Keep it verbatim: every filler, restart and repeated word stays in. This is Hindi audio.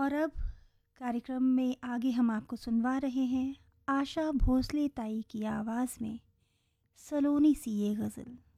और अब कार्यक्रम में आगे हम आपको सुनवा रहे हैं आशा भोसले ताई की आवाज़ में सलोनी सी ये गज़ल।